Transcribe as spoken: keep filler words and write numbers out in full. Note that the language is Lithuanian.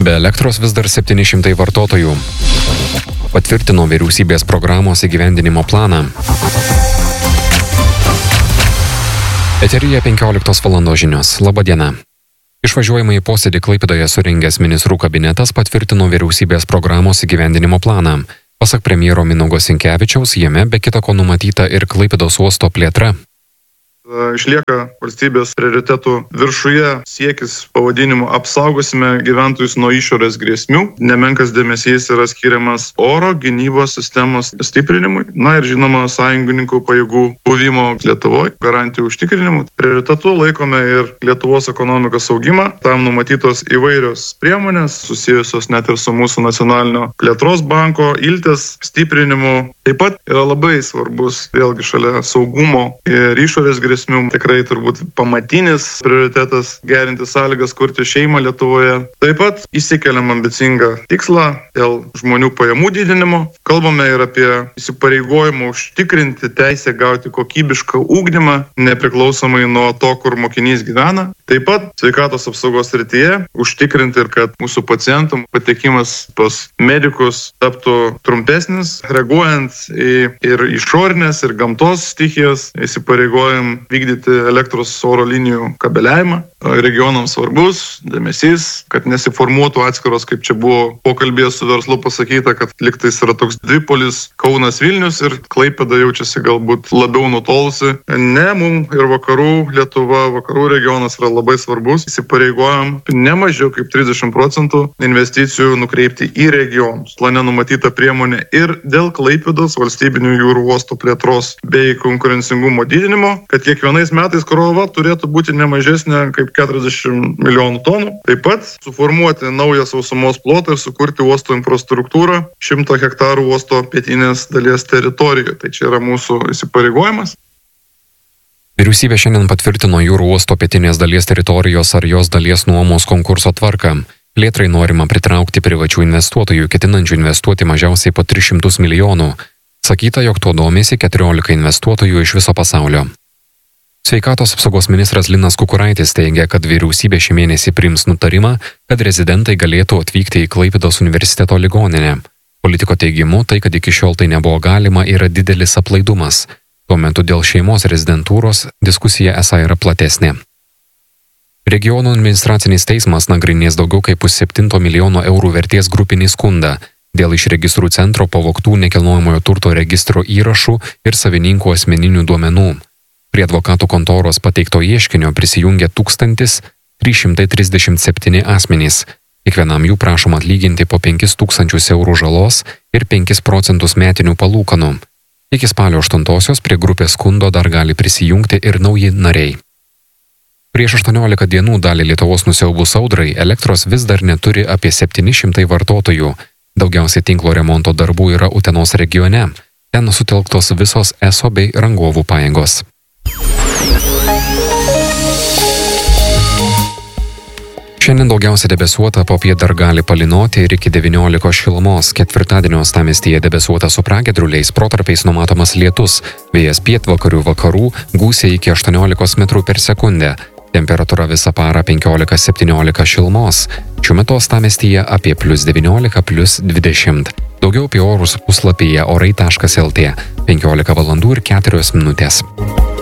Be elektros vis dar septyni šimtai vartotojų. Patvirtino vyriausybės programos įgyvendinimo planą. Eteryje penkioliktos valandos žinios. Labą dieną. Išvažiuojamą į posėdį Klaipėdoje surengęs ministrų kabinetas patvirtino vyriausybės programos įgyvendinimo planą. Pasak premjero Mindaugo Sinkevičiaus, jame be kita ko numatyta ir Klaipėdos uosto plėtra. Išlieka valstybės prioritetų viršuje siekis pavadinimu apsaugosime gyventojus nuo išorės grėsmių. Nemenkas dėmesys yra skiriamas oro gynybos sistemos stiprinimui. Na ir žinoma, sąjungininkų pajėgų buvimo Lietuvoje, garantijų užtikrinimui. Prioritetu laikome ir Lietuvos ekonomikos augimą. Tam numatytos įvairios priemonės, susijusios net ir su mūsų nacionalinio plėtros banko, iltės stiprinimu. Taip pat yra labai svarbus, vėlgi šalia saugumo ir išorės grėsmių. Tikrai turbūt pamatinis prioritetas gerinti sąlygas kurti šeimą Lietuvoje. Taip pat įsikeliam ambicingą tikslą dėl žmonių pajamų didinimo. Kalbame ir apie įsipareigojimą užtikrinti teisę gauti kokybišką ugdymą, nepriklausomai nuo to, kur mokinys gyvena. Taip pat sveikatos apsaugos srityje užtikrinti ir kad mūsų pacientų patekimas pas medikus taptų trumpesnis, reaguojant į ir išorinės, ir gamtos stichijas, įsipareigojim vykdyti elektros oro linijų kabeliavimą. Regionams svarbus dėmesys, kad nesiformuotų atskiros, kaip čia buvo pokalbėje su verslu pasakyta, kad liktais yra toks dvipolis Kaunas Vilnius ir Klaipėda jaučiasi galbūt labiau nutolusi. Ne, mums ir vakarų Lietuva, vakarų regionas yra labai svarbus. Įsipareigojam ne mažiau kaip trisdešimt procentų investicijų nukreipti į regionus. Plane numatyta priemonė ir dėl Klaipėdos valstybinių jūrų uostų plėtros bei konkurencingumo didinimo, kad kiekvienais metais krova turėtų būti ne mažesnė kaip keturiasdešimt milijonų tonų. Taip pat suformuoti naują sausumos plotą ir sukurti uosto infrastruktūrą šimto hektarų uosto pietinės dalies teritorijoje. Tai čia yra mūsų įsipareigojimas. Vyriausybė šiandien patvirtino jūrų uosto pietinės dalies teritorijos ar jos dalies nuomos konkurso tvarką. Plėtrai norima pritraukti privačių investuotojų, ketinančių investuoti mažiausiai po tris šimtus milijonų. Sakyta, jog tuo domisi keturiolika investuotojų iš viso pasaulio. Sveikatos apsaugos ministras Linas Kukuraitis teigia, kad vyriausybė šį mėnesį priims nutarimą, kad rezidentai galėtų atvykti į Klaipėdos universiteto ligoninę. Politiko teigimu, tai, kad iki šiol tai nebuvo galima, yra didelis aplaidumas. Tuo metu dėl šeimos rezidentūros diskusija esą yra platesnė. Regionų administracinis teismas nagrinės daugiau kaip pusseptinto milijono eurų vertės grupinį skundą dėl iš registrų centro pavogtų nekilnojamojo turto registro įrašų ir savininkų asmeninių duomenų. Prie advokatų kontoros pateikto ieškinio prisijungė tūkstantis trys šimtai trisdešimt septyni asmenys. Kiekvienam jų prašoma atlyginti po penkis tūkstančius eurų žalos ir penkis procentus metinių palūkanų. Iki spalio aštuntosios prie grupės skundo dar gali prisijungti ir nauji nariai. Prieš aštuoniolika dienų dalį Lietuvos nusiaubus audrai elektros vis dar neturi apie septyni šimtai vartotojų. Daugiausiai tinklo remonto darbų yra Utenos regione. Ten sutelktos visos eso bei rangovų pajėgos. Šiandien daugiausia debesuota, popiet dar gali palynoti ir iki devyniolikos šilumos. Ketvirtadienio uostamiestyje debesuota su pragiedruliais, protarpiais numatomas lietus, vėjas pietvakarių vakarų, gūsiai iki aštuoniolikos metrų per sekundę. Temperatūra visą parą penkiolika septyniolika šilumos. Šiuo metu uostamiestyje apie plius devyniolika, plius dvidešimt. Daugiau apie orus puslapyje orai taškas lt. penkiolika valandų ir keturios minutės.